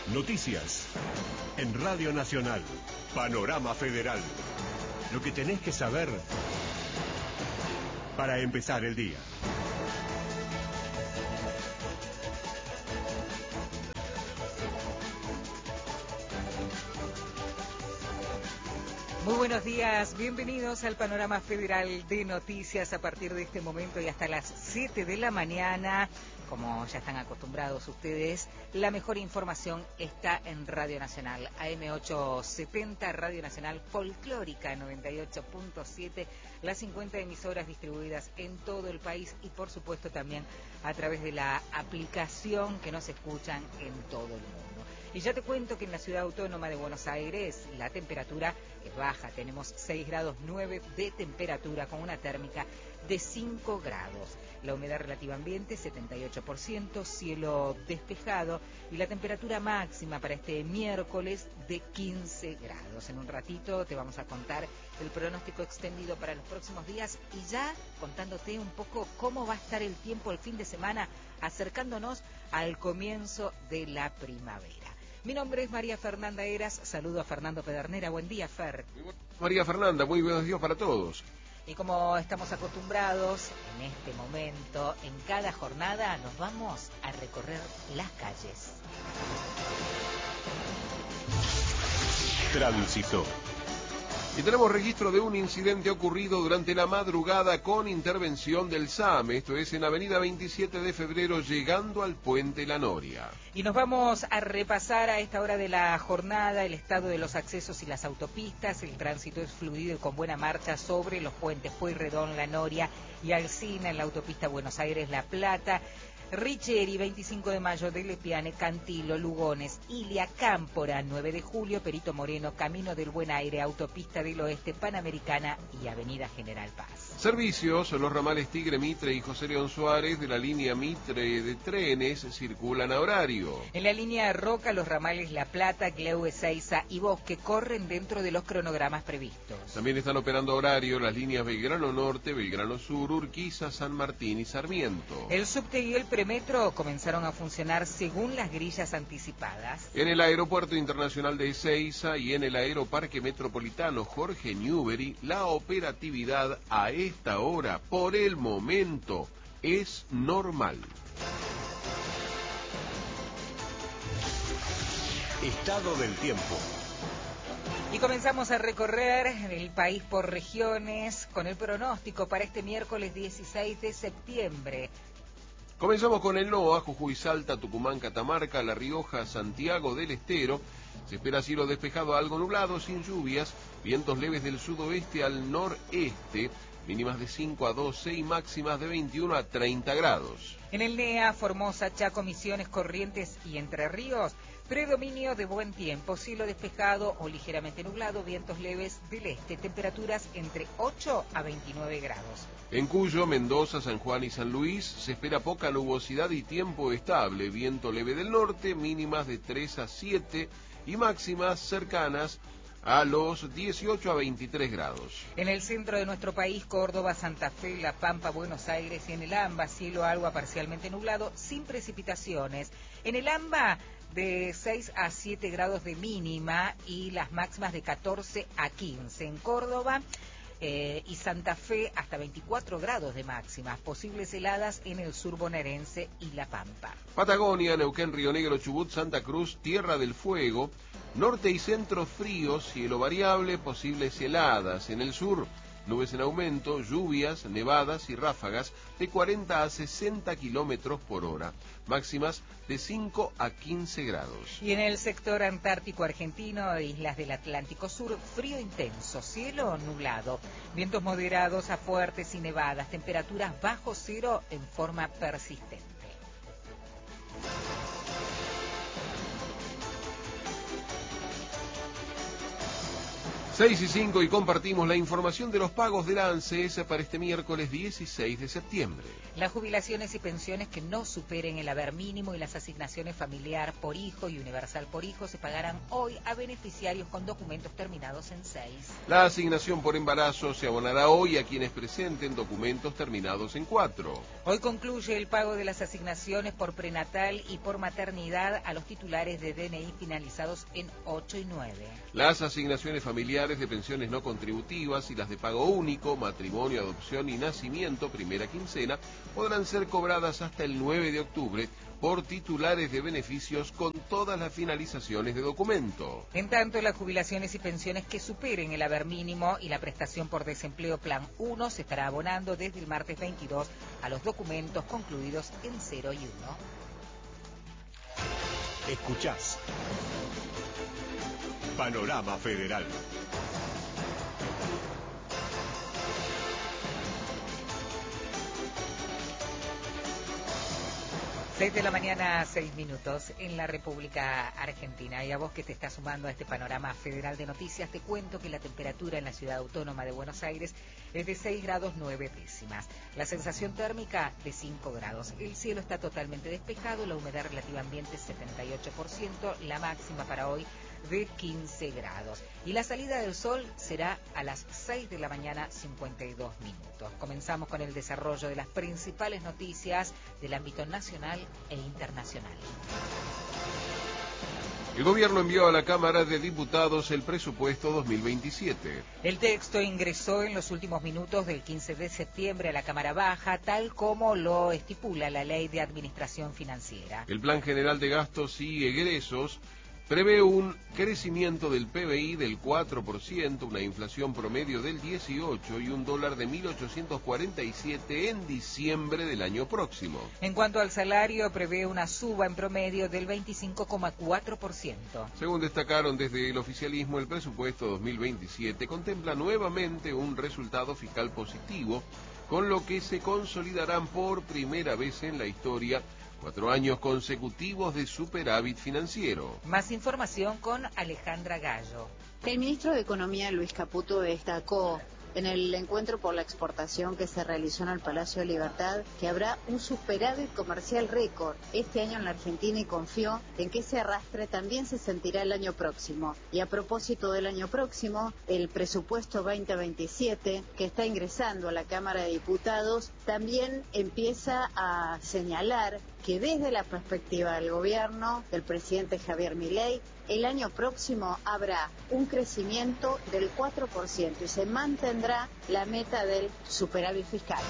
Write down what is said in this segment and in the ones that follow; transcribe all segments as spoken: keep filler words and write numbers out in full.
Noticias. En Radio Nacional, Panorama Federal. Lo que tenés que saber para empezar el día. Muy buenos días, bienvenidos al Panorama Federal de Noticias a partir de este momento y hasta las siete de la mañana. Como ya están acostumbrados ustedes, la mejor información está en Radio Nacional, A M ochocientos setenta, Radio Nacional Folclórica noventa y ocho punto siete, las cincuenta emisoras distribuidas en todo el país y por supuesto también a través de la aplicación que nos escuchan en todo el mundo. Y ya te cuento que en la Ciudad Autónoma de Buenos Aires la temperatura es baja, tenemos seis grados nueve de temperatura con una térmica de cinco grados. La humedad relativa ambiente setenta y ocho por ciento, cielo despejado y la temperatura máxima para este miércoles de quince grados. En un ratito te vamos a contar el pronóstico extendido para los próximos días y ya contándote un poco cómo va a estar el tiempo el fin de semana, acercándonos al comienzo de la primavera. Mi nombre es María Fernanda Heras, saludo a Fernando Pedernera. Buen día, Fer. María Fernanda, muy buenos días para todos. Y como estamos acostumbrados, en este momento, en cada jornada, nos vamos a recorrer las calles. Tránsito. Y tenemos registro de un incidente ocurrido durante la madrugada con intervención del S A M, esto es en Avenida veintisiete de febrero, llegando al Puente La Noria. Y nos vamos a repasar a esta hora de la jornada el estado de los accesos y las autopistas. El tránsito es fluido y con buena marcha sobre los puentes Pueyrredón, La Noria y Alsina en la autopista Buenos Aires-La Plata. Richeri, veinticinco de mayo, de Lepiane, Cantilo, Lugones, Ilia, Cámpora, nueve de julio, Perito Moreno, Camino del Buen Aire, Autopista del Oeste, Panamericana y Avenida General Paz. Servicios, los ramales Tigre, Mitre y José León Suárez de la línea Mitre de trenes circulan a horario. En la línea Roca, los ramales La Plata, Gleu, Ezeiza y Bosque corren dentro de los cronogramas previstos. También están operando a horario las líneas Belgrano Norte, Belgrano Sur, Urquiza, San Martín y Sarmiento. El subte y el premetro comenzaron a funcionar según las grillas anticipadas. En el Aeropuerto Internacional de Ezeiza y en el Aeroparque Metropolitano Jorge Newbery, la operatividad a esta hora, por el momento, es normal. Estado del tiempo. Y comenzamos a recorrer el país por regiones con el pronóstico para este miércoles dieciséis de septiembre. Comenzamos con el NOA, Jujuy, Salta, Tucumán, Catamarca, La Rioja, Santiago del Estero. Se espera cielo despejado a algo nublado, sin lluvias, vientos leves del sudoeste al noreste, mínimas de cinco a doce y máximas de veintiuno a treinta grados. En el NEA, Formosa, Chaco, Misiones, Corrientes y Entre Ríos, predominio de buen tiempo, cielo despejado o ligeramente nublado, vientos leves del este, temperaturas entre ocho a veintinueve grados. En Cuyo, Mendoza, San Juan y San Luis se espera poca nubosidad y tiempo estable, viento leve del norte, mínimas de tres a siete y máximas cercanas a los dieciocho a veintitrés grados. En el centro de nuestro país, Córdoba, Santa Fe, La Pampa, Buenos Aires y en el AMBA, cielo algo parcialmente nublado, sin precipitaciones. En el AMBA, de seis a siete grados de mínima y las máximas de catorce a quince. En Córdoba eh, y Santa Fe, hasta veinticuatro grados de máximas, posibles heladas en el sur bonaerense y La Pampa. Patagonia, Neuquén, Río Negro, Chubut, Santa Cruz, Tierra del Fuego, norte y centro fríos, cielo variable, posibles heladas. En el sur, nubes en aumento, lluvias, nevadas y ráfagas de cuarenta a sesenta kilómetros por hora, máximas de cinco a quince grados. Y en el sector antártico argentino e islas del Atlántico Sur, frío intenso, cielo nublado, vientos moderados a fuertes y nevadas, temperaturas bajo cero en forma persistente. seis y cinco y compartimos la información de los pagos de la ANSES para este miércoles dieciséis de septiembre. Las jubilaciones y pensiones que no superen el haber mínimo y las asignaciones familiar por hijo y universal por hijo se pagarán hoy a beneficiarios con documentos terminados en seis. La asignación por embarazo se abonará hoy a quienes presenten documentos terminados en cuatro. Hoy concluye el pago de las asignaciones por prenatal y por maternidad a los titulares de D N I finalizados en ocho y nueve. Las asignaciones familiares de pensiones no contributivas y las de pago único, matrimonio, adopción y nacimiento, primera quincena, podrán ser cobradas hasta el nueve de octubre por titulares de beneficios con todas las finalizaciones de documento. En tanto, las jubilaciones y pensiones que superen el haber mínimo y la prestación por desempleo Plan uno se estará abonando desde el martes veintidós a los documentos concluidos en cero y uno. Escuchás Panorama Federal. seis de la mañana, seis minutos en la República Argentina. Y a vos que te estás sumando a este panorama federal de noticias, te cuento que la temperatura en la ciudad autónoma de Buenos Aires es de seis grados nueve décimas. La sensación térmica de cinco grados. El cielo está totalmente despejado, la humedad relativa ambiente es setenta y ocho por ciento, la máxima para hoy de quince grados. Y la salida del sol será a las seis de la mañana, cincuenta y dos minutos. Comenzamos con el desarrollo de las principales noticias del ámbito nacional e internacional. El gobierno envió a la Cámara de Diputados el presupuesto dos mil veintisiete. El texto ingresó en los últimos minutos del quince de septiembre a la Cámara Baja, tal como lo estipula la Ley de Administración Financiera. El Plan General de Gastos y Egresos prevé un crecimiento del P B I del cuatro por ciento, una inflación promedio del dieciocho por ciento y un dólar de mil ochocientos cuarenta y siete en diciembre del año próximo. En cuanto al salario, prevé una suba en promedio del veinticinco coma cuatro por ciento. Según destacaron desde el oficialismo, el presupuesto dos mil veintisiete contempla nuevamente un resultado fiscal positivo, con lo que se consolidarán por primera vez en la historia cuatro años consecutivos de superávit financiero. Más información con Alejandra Gallo. El ministro de Economía, Luis Caputo, destacó en el encuentro por la exportación que se realizó en el Palacio de Libertad que habrá un superávit comercial récord este año en la Argentina y confió en que ese arrastre también se sentirá el año próximo. Y a propósito del año próximo, el presupuesto veinte veintisiete que está ingresando a la Cámara de Diputados también empieza a señalar que desde la perspectiva del gobierno del presidente Javier Milei, el año próximo habrá un crecimiento del cuatro por ciento y se mantendrá la meta del superávit fiscal.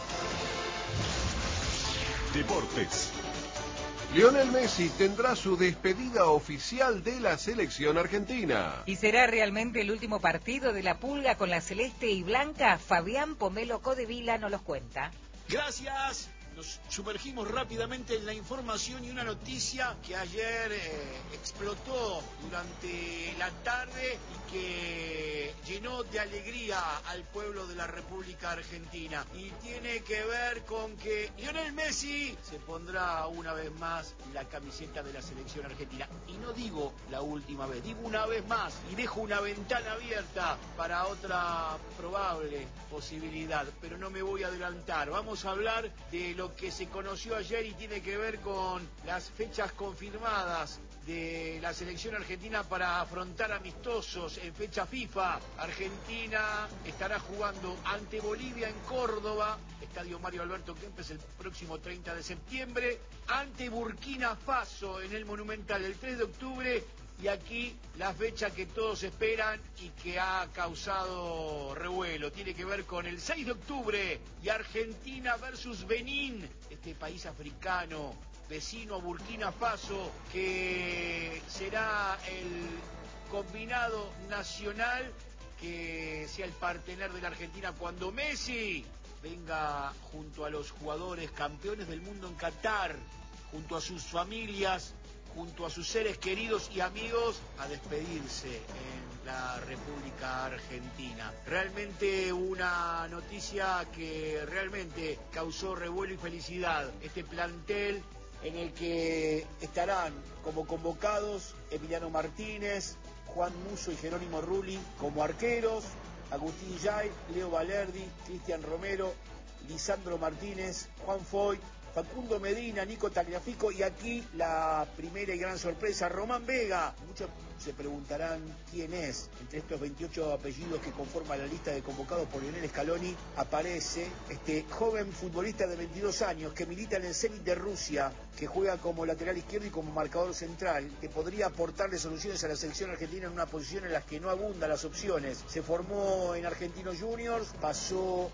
Deportes. Lionel Messi tendrá su despedida oficial de la selección argentina. ¿Y será realmente el último partido de la Pulga con la celeste y blanca? Fabián Pomelo Codevila nos los cuenta. Gracias. Nos sumergimos rápidamente en la información y una noticia que ayer eh, explotó durante la tarde y que llenó de alegría al pueblo de la República Argentina. Y tiene que ver con que Lionel Messi se pondrá una vez más la camiseta de la selección argentina. Y no digo la última vez, digo una vez más y dejo una ventana abierta para otra probable posibilidad. Pero no me voy a adelantar. Vamos a hablar de lo que se conoció ayer y tiene que ver con las fechas confirmadas de la selección argentina para afrontar amistosos en fecha FIFA. Argentina estará jugando ante Bolivia en Córdoba, Estadio Mario Alberto Kempes, el próximo treinta de septiembre, ante Burkina Faso en el Monumental el tres de octubre. Y aquí la fecha que todos esperan y que ha causado revuelo tiene que ver con el seis de octubre y Argentina versus Benín, este país africano vecino a Burkina Faso, que será el combinado nacional que sea el partener de la Argentina cuando Messi venga junto a los jugadores campeones del mundo en Qatar, junto a sus familias, junto a sus seres queridos y amigos, a despedirse en la República Argentina. Realmente una noticia que realmente causó revuelo y felicidad. Este plantel en el que estarán como convocados Emiliano Martínez, Juan Musso y Jerónimo Rulli como arqueros, Agustín Yay, Leo Valerdi, Cristian Romero, Lisandro Martínez, Juan Foyt, Facundo Medina, Nico Tagliafico y aquí la primera y gran sorpresa, Román Vega. Muchos se preguntarán quién es. Entre estos veintiocho apellidos que conforman la lista de convocados por Lionel Scaloni aparece este joven futbolista de veintidós años que milita en el Zenit de Rusia, que juega como lateral izquierdo y como marcador central, que podría aportarle soluciones a la selección argentina en una posición en la que no abundan las opciones. Se formó en Argentinos Juniors, pasó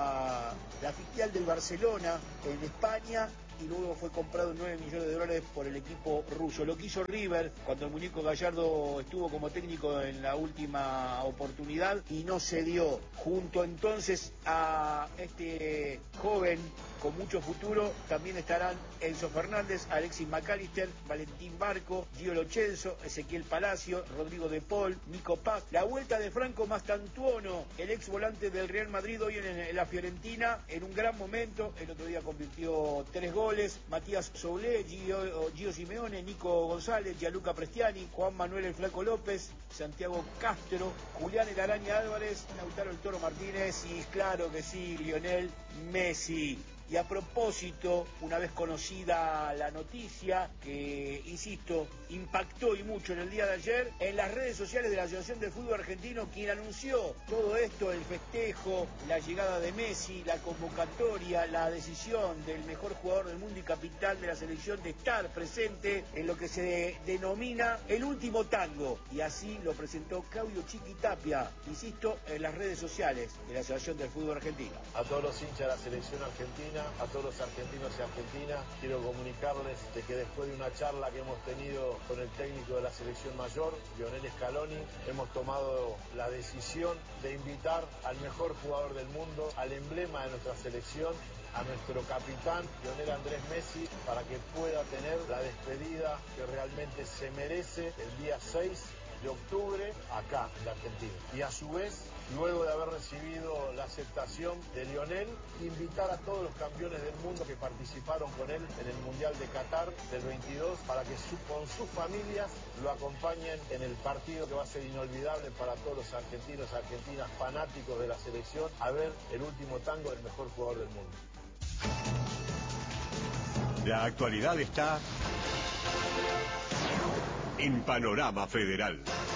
a la filial del Barcelona en España y luego fue comprado en nueve millones de dólares por el equipo ruso. Lo quiso River cuando el muñeco Gallardo estuvo como técnico en la última oportunidad y no se dio. Junto entonces a este joven con mucho futuro también estarán Enzo Fernández, Alexis McAllister, Valentín Barco, Gio Lochenzo, Ezequiel Palacio, Rodrigo De Paul, Nico Paz. La vuelta de Franco Mastantuono, el ex volante del Real Madrid hoy en, en la Fiorentina, en un gran momento. El otro día convirtió tres goles. Matías Soulé, Gio, Gio Simeone, Nico González, Gianluca Prestiani, Juan Manuel el Flaco López, Santiago Castro, Julián el Araña Álvarez, Lautaro el Toro Martínez y claro que sí, Lionel Messi. Y a propósito, una vez conocida la noticia, que, insisto, impactó y mucho en el día de ayer, en las redes sociales de la Asociación del Fútbol Argentino, quien anunció todo esto, el festejo, la llegada de Messi, la convocatoria, la decisión del mejor jugador del mundo y capitán de la selección de estar presente en lo que se de, denomina el último tango. Y así lo presentó Claudio Chiquitapia, insisto, en las redes sociales de la Asociación del Fútbol Argentino. A todos los hinchas de la selección argentina, a todos los argentinos y argentinas, quiero comunicarles de que después de una charla que hemos tenido con el técnico de la selección mayor, Lionel Scaloni, hemos tomado la decisión de invitar al mejor jugador del mundo, al emblema de nuestra selección, a nuestro capitán, Lionel Andrés Messi, para que pueda tener la despedida que realmente se merece el día seis de octubre acá en la Argentina. Y a su vez, luego de haber recibido la aceptación de Lionel, invitar a todos los campeones del mundo que participaron con él en el Mundial de Qatar del veintidós para que su, con sus familias lo acompañen en el partido que va a ser inolvidable para todos los argentinos y argentinas fanáticos de la selección, a ver el último tango del mejor jugador del mundo. La actualidad está en Panorama Federal.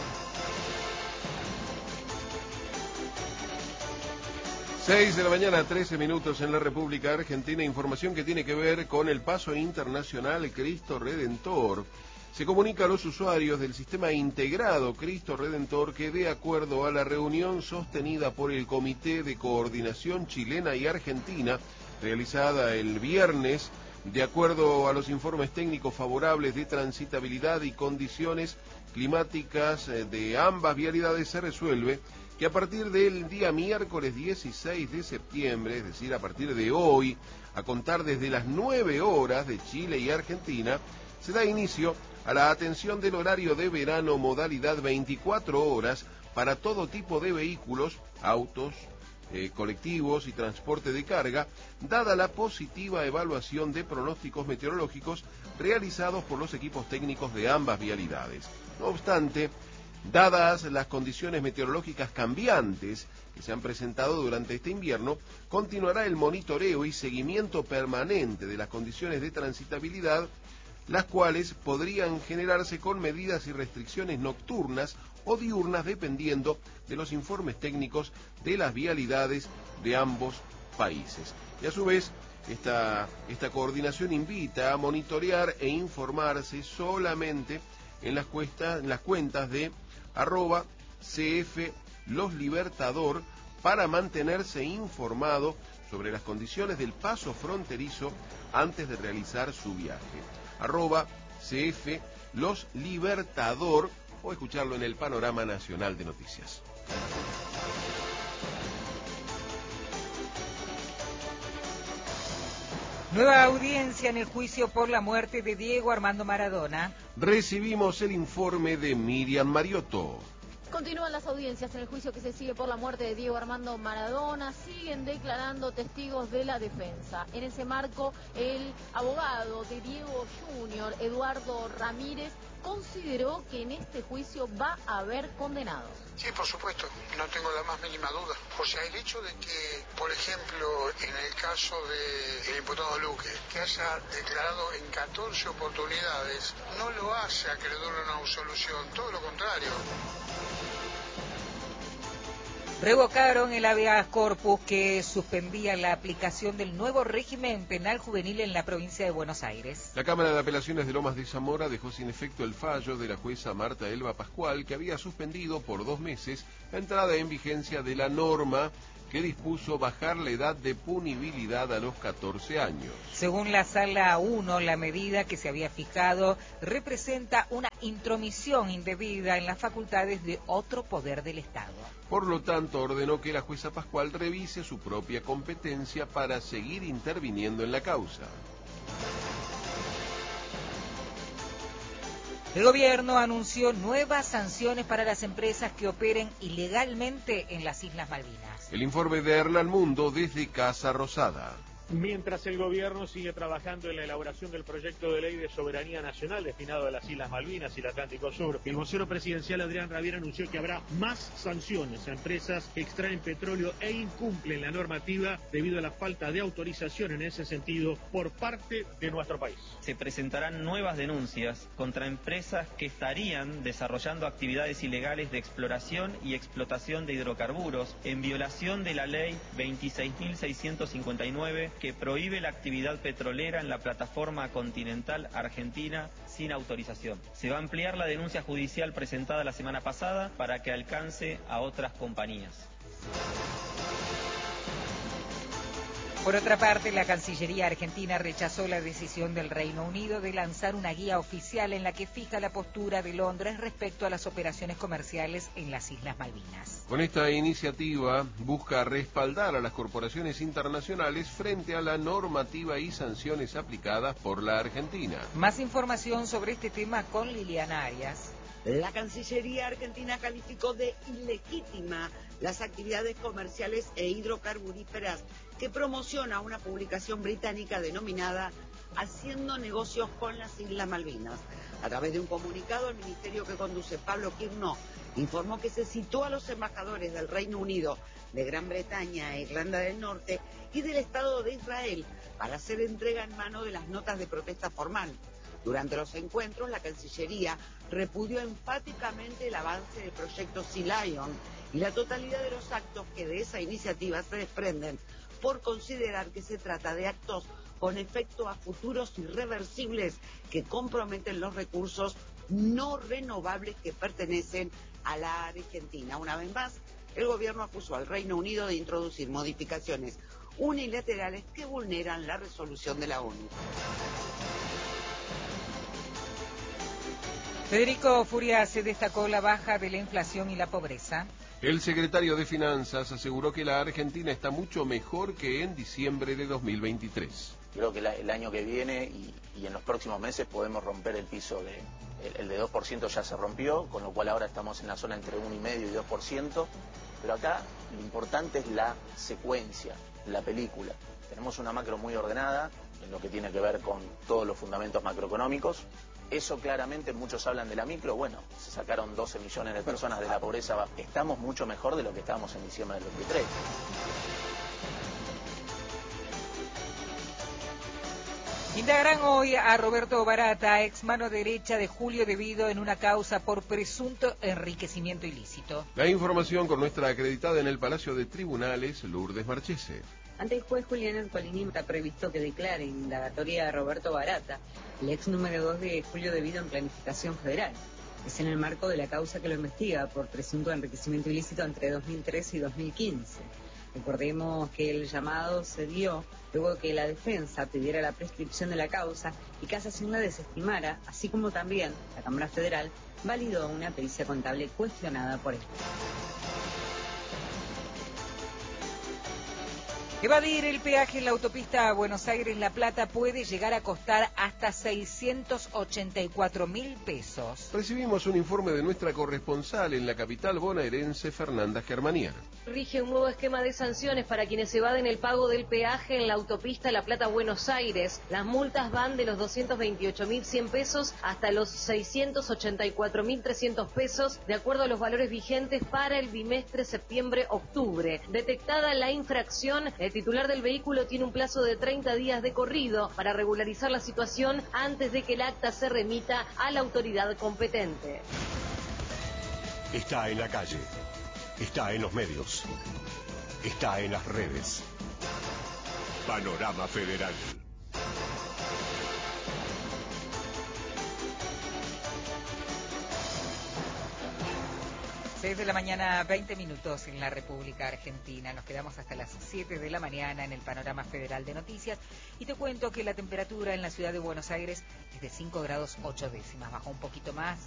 seis de la mañana, trece minutos en la República Argentina. Información que tiene que ver con el paso internacional Cristo Redentor. Se comunica a los usuarios del sistema integrado Cristo Redentor que, de acuerdo a la reunión sostenida por el Comité de Coordinación Chilena y Argentina, realizada el viernes, de acuerdo a los informes técnicos favorables de transitabilidad y condiciones climáticas de ambas vialidades, se resuelve que a partir del día miércoles dieciséis de septiembre, es decir, a partir de hoy, a contar desde las nueve horas de Chile y Argentina, se da inicio a la atención del horario de verano modalidad veinticuatro horas para todo tipo de vehículos, autos, eh, colectivos y transporte de carga, dada la positiva evaluación de pronósticos meteorológicos realizados por los equipos técnicos de ambas vialidades. No obstante, dadas las condiciones meteorológicas cambiantes que se han presentado durante este invierno, continuará el monitoreo y seguimiento permanente de las condiciones de transitabilidad, las cuales podrían generarse con medidas y restricciones nocturnas o diurnas dependiendo de los informes técnicos de las vialidades de ambos países. Y a su vez, esta, esta coordinación invita a monitorear e informarse solamente en las, cuesta, en las cuentas de arroba cf Los Libertador para mantenerse informado sobre las condiciones del paso fronterizo antes de realizar su viaje. Arroba cf Los Libertador o escucharlo en el Panorama Nacional de Noticias. Nueva audiencia en el juicio por la muerte de Diego Armando Maradona. Recibimos el informe de Miriam Mariotto. Continúan las audiencias en el juicio que se sigue por la muerte de Diego Armando Maradona. Siguen declarando testigos de la defensa. En ese marco, el abogado de Diego junior, Eduardo Ramírez, consideró que en este juicio va a haber condenados. Sí, por supuesto, no tengo la más mínima duda. O sea, el hecho de que, por ejemplo, en el caso del imputado Luque, que haya declarado en catorce oportunidades, no lo hace acreedor a una absolución, todo lo contrario. Revocaron el habeas corpus que suspendía la aplicación del nuevo régimen penal juvenil en la provincia de Buenos Aires. La Cámara de Apelaciones de Lomas de Zamora dejó sin efecto el fallo de la jueza Marta Elba Pascual, que había suspendido por dos meses la entrada en vigencia de la norma que dispuso bajar la edad de punibilidad a los catorce años. Según la Sala uno, la medida que se había fijado representa una intromisión indebida en las facultades de otro poder del Estado. Por lo tanto, ordenó que la jueza Pascual revise su propia competencia para seguir interviniendo en la causa. El gobierno anunció nuevas sanciones para las empresas que operen ilegalmente en las Islas Malvinas. El informe de Hernán Mundo desde Casa Rosada. Mientras el gobierno sigue trabajando en la elaboración del proyecto de ley de soberanía nacional destinado a las Islas Malvinas y el Atlántico Sur, el vocero presidencial Adrián Rabier anunció que habrá más sanciones a empresas que extraen petróleo e incumplen la normativa debido a la falta de autorización en ese sentido por parte de nuestro país. Se presentarán nuevas denuncias contra empresas que estarían desarrollando actividades ilegales de exploración y explotación de hidrocarburos en violación de la ley veintiséis mil seiscientos cincuenta y nueve que prohíbe la actividad petrolera en la plataforma continental argentina sin autorización. Se va a ampliar la denuncia judicial presentada la semana pasada para que alcance a otras compañías. Por otra parte, la Cancillería argentina rechazó la decisión del Reino Unido de lanzar una guía oficial en la que fija la postura de Londres respecto a las operaciones comerciales en las Islas Malvinas. Con esta iniciativa busca respaldar a las corporaciones internacionales frente a la normativa y sanciones aplicadas por la Argentina. Más información sobre este tema con Liliana Arias. La Cancillería argentina calificó de ilegítima las actividades comerciales e hidrocarburíferas que promociona una publicación británica denominada Haciendo Negocios con las Islas Malvinas. A través de un comunicado, el ministerio que conduce Pablo Quirno informó que se citó a los embajadores del Reino Unido, de Gran Bretaña e Irlanda del Norte y del Estado de Israel para hacer entrega en mano de las notas de protesta formal. Durante los encuentros, la Cancillería repudió enfáticamente el avance del proyecto Sea Lion y la totalidad de los actos que de esa iniciativa se desprenden, por considerar que se trata de actos con efecto a futuros irreversibles que comprometen los recursos no renovables que pertenecen a la Argentina. Una vez más, el gobierno acusó al Reino Unido de introducir modificaciones unilaterales que vulneran la resolución de la ONU. Federico Furia se destacó la baja de la inflación y la pobreza. El secretario de Finanzas aseguró que la Argentina está mucho mejor que en diciembre de dos mil veintitrés. Creo que la, el año que viene y, y en los próximos meses podemos romper el piso de el, el de dos por ciento ya se rompió, con lo cual ahora estamos en la zona entre uno coma cinco y dos por ciento, pero acá lo importante es la secuencia, la película. Tenemos una macro muy ordenada en lo que tiene que ver con todos los fundamentos macroeconómicos. Eso claramente, muchos hablan de la micro, bueno, se sacaron doce millones de personas de la pobreza, estamos mucho mejor de lo que estábamos en diciembre del veintitrés. Indagarán hoy a Roberto Barata, ex mano derecha de Julio De Vido, en una causa por presunto enriquecimiento ilícito. La información con nuestra acreditada en el Palacio de Tribunales, Lourdes Marchese. Ante el juez Julián Ercolini está previsto que declare en indagatoria a Roberto Barata, el ex número dos de Julio De Vido en Planificación Federal. Es en el marco de la causa que lo investiga por presunto enriquecimiento ilícito entre dos mil trece y dos mil quince. Recordemos que el llamado se dio luego de que la defensa pidiera la prescripción de la causa y Casación la desestimara, así como también la Cámara Federal validó una pericia contable cuestionada por él. Evadir el peaje en la autopista Buenos Aires-La Plata puede llegar a costar hasta seiscientos ochenta y cuatro mil pesos. Recibimos un informe de nuestra corresponsal en la capital bonaerense, Fernanda Germaniana. Rige un nuevo esquema de sanciones para quienes evaden el pago del peaje en la autopista La Plata-Buenos Aires. Las multas van de los doscientos veintiocho mil cien pesos hasta los seiscientos ochenta y cuatro mil trescientos pesos, de acuerdo a los valores vigentes para el bimestre septiembre-octubre. Detectada la infracción, el titular del vehículo tiene un plazo de treinta días de corrido para regularizar la situación antes de que el acta se remita a la autoridad competente. Está en la calle, está en los medios, está en las redes. Panorama Federal. seis de la mañana, veinte minutos en la República Argentina. Nos quedamos hasta las siete de la mañana en el Panorama Federal de Noticias. Y te cuento que la temperatura en la ciudad de Buenos Aires es de cinco grados ocho décimas. Bajó un poquito más